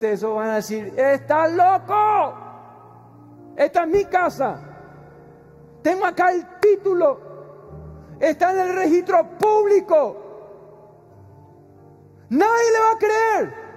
eso van a decir: ¡estás loco! Esta es mi casa. Tengo acá el título. Está en el registro público. Nadie le va a creer.